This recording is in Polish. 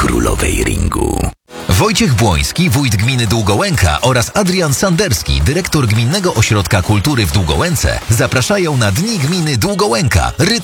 królowej ringu. Wojciech Błoński, wójt gminy Długołęka oraz Adrian Sanderski, dyrektor Gminnego Ośrodka Kultury w Długołęce, zapraszają na Dni Gminy Długołęka.